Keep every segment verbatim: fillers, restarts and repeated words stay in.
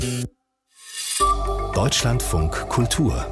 Deutschlandfunk Kultur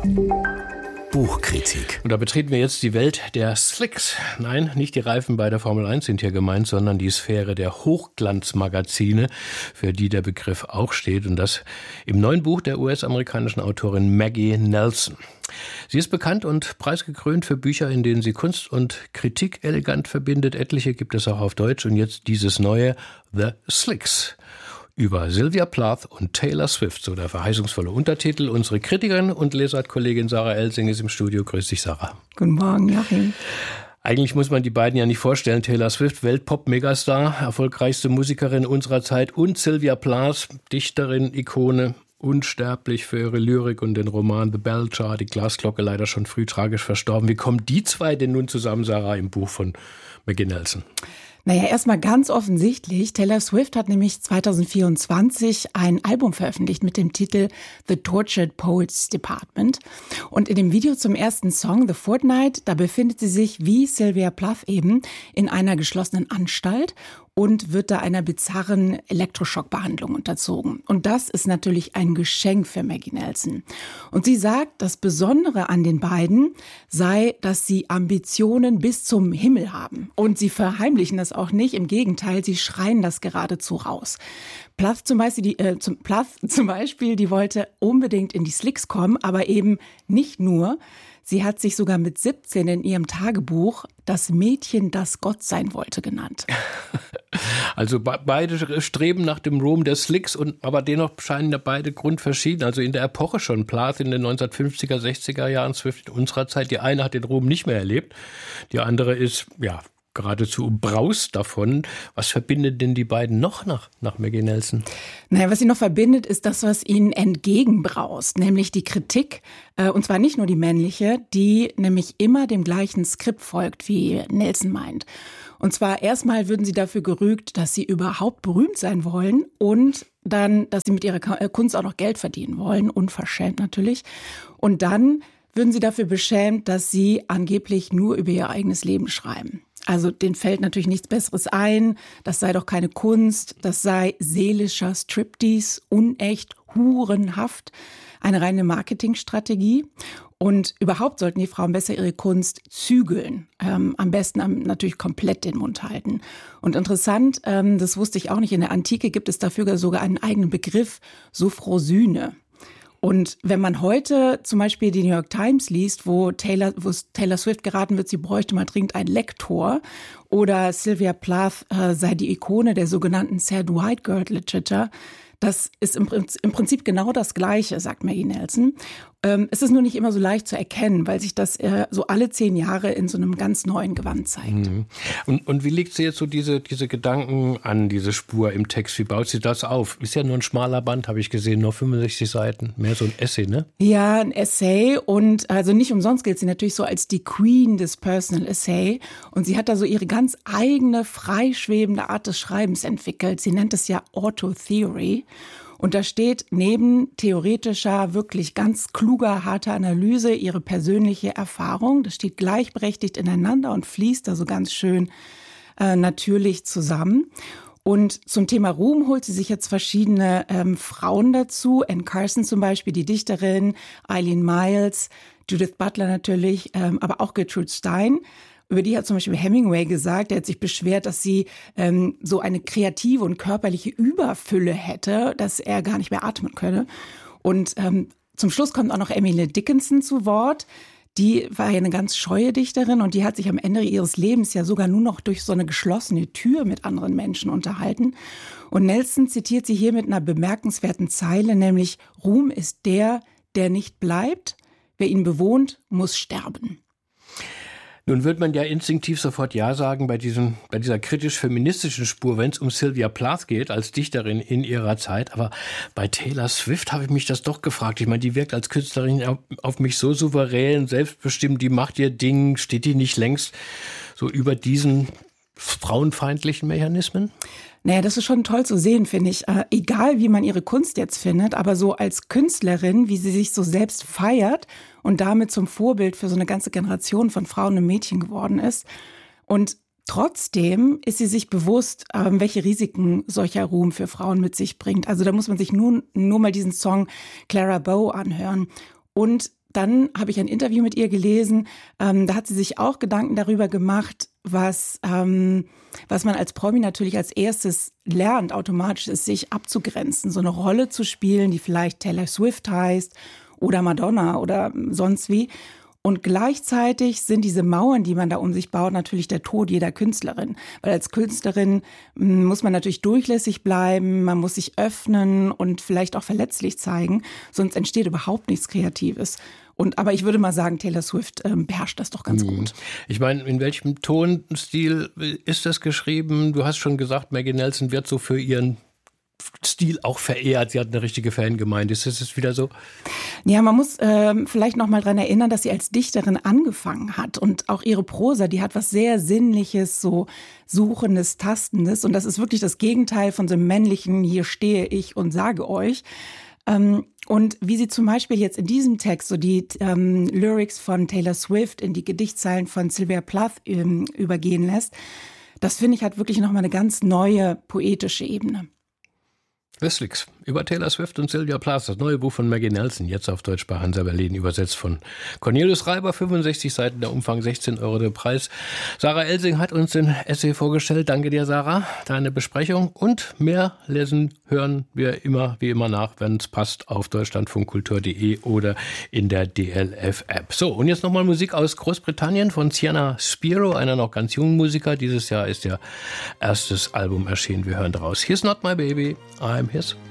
Buchkritik. Und da betreten wir jetzt die Welt der Slicks. Nein, nicht die Reifen bei der Formel eins sind hier gemeint, sondern die Sphäre der Hochglanzmagazine, für die der Begriff auch steht. Und das im neuen Buch der U S-amerikanischen Autorin Maggie Nelson. Sie ist bekannt und preisgekrönt für Bücher, in denen sie Kunst und Kritik elegant verbindet. Etliche gibt es auch auf Deutsch. Und jetzt dieses neue The Slicks. Über Sylvia Plath und Taylor Swift, so der verheißungsvolle Untertitel. Unsere Kritikerin und Lesartkollegin Sarah Elsing ist im Studio. Grüß dich, Sarah. Guten Morgen, Joachim. Eigentlich muss man die beiden ja nicht vorstellen. Taylor Swift, Weltpop-Megastar, erfolgreichste Musikerin unserer Zeit, und Sylvia Plath, Dichterin, Ikone, unsterblich für ihre Lyrik und den Roman The Bell Jar, die Glasglocke, leider schon früh tragisch verstorben. Wie kommen die zwei denn nun zusammen, Sarah, im Buch von Maggie Nelson? Naja, erstmal ganz offensichtlich. Taylor Swift hat nämlich zwanzig vierundzwanzig ein Album veröffentlicht mit dem Titel The Tortured Poets Department. Und in dem Video zum ersten Song, The Fortnight, da befindet sie sich wie Sylvia Plath eben in einer geschlossenen Anstalt und wird da einer bizarren Elektroschockbehandlung unterzogen. Und das ist natürlich ein Geschenk für Maggie Nelson. Und sie sagt, das Besondere an den beiden sei, dass sie Ambitionen bis zum Himmel haben. Und sie verheimlichen das auch nicht. Im Gegenteil, sie schreien das geradezu raus. Plath zum Beispiel, die, äh, zum, Plath zum Beispiel, die wollte unbedingt in die Slicks kommen, aber eben nicht nur. Sie hat sich sogar mit siebzehn in ihrem Tagebuch das Mädchen, das Gott sein wollte, genannt. Also be- beide streben nach dem Ruhm der Slicks, und aber dennoch scheinen ja beide grundverschieden. Also in der Epoche schon. Plath in den neunzehnhundertfünfziger, sechziger Jahren, Swift in unserer Zeit. Die eine hat den Ruhm nicht mehr erlebt. Die andere ist, ja, geradezu umbraust davon. Was verbindet denn die beiden noch nach, nach Maggie Nelson? Naja, was sie noch verbindet, ist das, was ihnen entgegenbraust, nämlich die Kritik, äh, und zwar nicht nur die männliche, die nämlich immer dem gleichen Skript folgt, wie Nelson meint. Und zwar erstmal würden sie dafür gerügt, dass sie überhaupt berühmt sein wollen, und dann, dass sie mit ihrer Kunst auch noch Geld verdienen wollen, unverschämt natürlich. Und dann würden sie dafür beschämt, dass sie angeblich nur über ihr eigenes Leben schreiben. Also denen fällt natürlich nichts Besseres ein, das sei doch keine Kunst, das sei seelischer Striptease, unecht, hurenhaft, eine reine Marketingstrategie. Und überhaupt sollten die Frauen besser ihre Kunst zügeln, ähm, am besten am, natürlich komplett den Mund halten. Und interessant, ähm, das wusste ich auch nicht, in der Antike gibt es dafür sogar einen eigenen Begriff, Sophrosyne. Und wenn man heute zum Beispiel die New York Times liest, wo Taylor, wo Taylor Swift geraten wird, sie bräuchte mal dringend einen Lektor, oder Sylvia Plath äh, sei die Ikone der sogenannten Sad White Girl Literature, das ist im, im Prinzip genau das Gleiche, sagt Maggie Nelson. Ähm, es ist nur nicht immer so leicht zu erkennen, weil sich das äh, so alle zehn Jahre in so einem ganz neuen Gewand zeigt. Mhm. Und, und wie legt sie jetzt so diese, diese Gedanken an, diese Spur im Text? Wie baut sie das auf? Ist ja nur ein schmaler Band, habe ich gesehen, nur fünfundsechzig Seiten. Mehr so ein Essay, ne? Ja, ein Essay, und also nicht umsonst gilt sie natürlich so als die Queen des Personal Essay. Und sie hat da so ihre ganz eigene, freischwebende Art des Schreibens entwickelt. Sie nennt es ja Auto-Theory. Und da steht neben theoretischer, wirklich ganz kluger, harter Analyse ihre persönliche Erfahrung. Das steht gleichberechtigt ineinander und fließt da so ganz schön äh, natürlich zusammen. Und zum Thema Ruhm holt sie sich jetzt verschiedene ähm, Frauen dazu. Anne Carson zum Beispiel, die Dichterin, Eileen Miles, Judith Butler natürlich, ähm, aber auch Gertrude Stein. Über die hat zum Beispiel Hemingway gesagt, er hat sich beschwert, dass sie ähm, so eine kreative und körperliche Überfülle hätte, dass er gar nicht mehr atmen könne. Und ähm, zum Schluss kommt auch noch Emily Dickinson zu Wort. Die war ja eine ganz scheue Dichterin, und die hat sich am Ende ihres Lebens ja sogar nur noch durch so eine geschlossene Tür mit anderen Menschen unterhalten. Und Nelson zitiert sie hier mit einer bemerkenswerten Zeile, nämlich: Ruhm ist der, der nicht bleibt. Wer ihn bewohnt, muss sterben. Nun wird man ja instinktiv sofort Ja sagen bei, diesem, bei dieser kritisch-feministischen Spur, wenn es um Sylvia Plath geht, als Dichterin in ihrer Zeit. Aber bei Taylor Swift habe ich mich das doch gefragt. Ich meine, die wirkt als Künstlerin auf, auf mich so souverän, selbstbestimmt, die macht ihr Ding. Steht die nicht längst so über diesen frauenfeindlichen Mechanismen? Naja, das ist schon toll zu sehen, finde ich. Äh, egal, wie man ihre Kunst jetzt findet, aber so als Künstlerin, wie sie sich so selbst feiert und damit zum Vorbild für so eine ganze Generation von Frauen und Mädchen geworden ist. Und Trotzdem ist sie sich bewusst, ähm, welche Risiken solcher Ruhm für Frauen mit sich bringt. Also da muss man sich nun nur mal diesen Song Clara Bow anhören. Und dann habe ich ein Interview mit ihr gelesen, ähm, da hat sie sich auch Gedanken darüber gemacht, was, ähm, was man als Promi natürlich als erstes lernt, automatisch ist, sich abzugrenzen, so eine Rolle zu spielen, die vielleicht Taylor Swift heißt oder Madonna oder sonst wie. Und gleichzeitig sind diese Mauern, die man da um sich baut, natürlich der Tod jeder Künstlerin. Weil als Künstlerin muss man natürlich durchlässig bleiben, man muss sich öffnen und vielleicht auch verletzlich zeigen, sonst entsteht überhaupt nichts Kreatives. Und, aber ich würde mal sagen, Taylor Swift ähm, beherrscht das doch ganz mhm. gut. Ich meine, in welchem Tonstil ist das geschrieben? Du hast schon gesagt, Maggie Nelson wird so für ihren Stil auch verehrt. Sie hat eine richtige Fangemeinde. Ist das jetzt wieder so? Ja, man muss äh, vielleicht noch mal dran erinnern, dass sie als Dichterin angefangen hat. Und auch ihre Prosa, die hat was sehr Sinnliches, so Suchendes, Tastendes. Und das ist wirklich das Gegenteil von so einem männlichen, hier stehe ich und sage euch. Ähm, und wie sie zum Beispiel jetzt in diesem Text so die ähm, Lyrics von Taylor Swift in die Gedichtzeilen von Sylvia Plath ähm, übergehen lässt, das finde ich hat wirklich noch mal eine ganz neue poetische Ebene. The Slicks über Taylor Swift und Sylvia Plath, das neue Buch von Maggie Nelson, jetzt auf Deutsch bei Hansa Berlin, übersetzt von Cornelius Reiber, fünfundsechzig Seiten, der Umfang sechzehn Euro der Preis. Sarah Elsing hat uns den Essay vorgestellt. Danke dir, Sarah, deine Besprechung. Und mehr lesen, hören wir immer, wie immer nach, wenn es passt, auf deutschlandfunkkultur punkt de oder in der D L F-App. So, und jetzt nochmal Musik aus Großbritannien von Sienna Spiro, einer noch ganz jungen Musiker. Dieses Jahr ist ihr erstes Album erschienen. Wir hören daraus. Here's Not My Baby, I'm His.